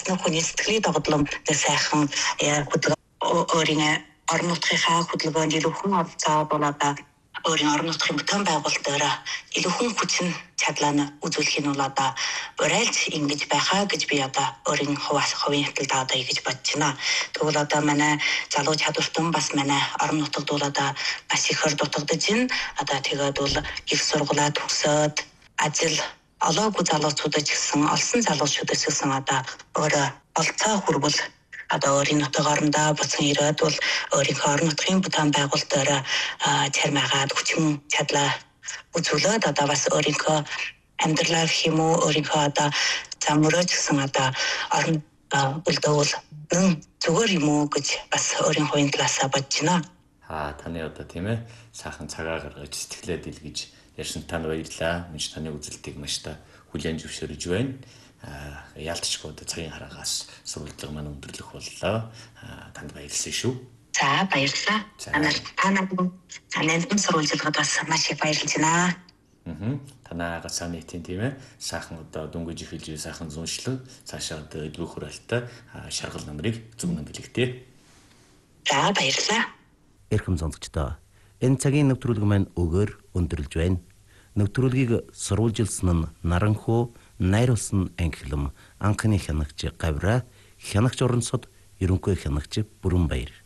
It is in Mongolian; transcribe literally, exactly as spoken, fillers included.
бас нэг хүний сэтгэлийн догдлом сайхан хөдөлгөөн өөрийн орон нутгийнхаа хөдөлгөөнд илүү хүн оролцоод болоод өөрийн орон нутгийн бүтээн байгуулалтаараа илүү хүн хүчин чадлаа үзүүлэх нь бол одоо урайлж ингэж байхаа гэж би одоо өөрийн хуваас хувийн хэтгэлд одоо ингэж бодож байна. Тэгвэл одоо манай залуу чадвартан бас манай орон нутагд бол одоо бас ихээр дутагдж байна. Одоо тэгээд бол их сургуулаа төгсөөд ажил олоогүй залуучуудад ч гэсэн олсон залуучуудад ч гэсэн одоо өөрөө олцоо хүрвэл одоо өөрийн нутаг орондоо буцан ирээд бол өөрийнхөө орон нутгийн бүтээн байгуулалтаараа чармаагаад хүчин чадлаа үзүүлээд одоо бас өөрийнхөө амьдралаа гэх юм уу өөрийнхөө одоо зам мөрөөж гэсэн одоо орон үлдэвэл зүгээр юм уу гэж бас өөрийн хувийн талаасаа бодож байна. Аа таны одоо тийм ээ сайхан цагаа гаргаж сэтгэлээ дэлгэж ярьсан танд баярлалаа. Минь таны үзэлтийг маш та хүлээн зөвшөөрөж байна. Аа яалтчгүй одоо цагийн хараагаас сурвалжлага маань өндөрлөх боллоо. Аа танд баярлалаа шүү. За баярлалаа. Танаас танад танад сурвалжлагад бас маш их баярлж байна. Аа танаа гацаа нийтийн тийм ээ сайхан одоо дөнгөж эхэлж сайхан зуншлаг цаашаа одоо илүү хүрээлттэй шаргал намрыг зөвнөн бэлэгтээ. За баярлалаа. Эрхэм сонсогчдоо энэ цагийн нэвтрүүлэг маань өгөр өндөрлж байна. Нэвтрүүлгийг сурвалжилсан нь Наранхуу найруулсан ангилам анхны хянагч Гавра, хянагч Оронцод ерөнхий хянагч Бүрэнбаяр.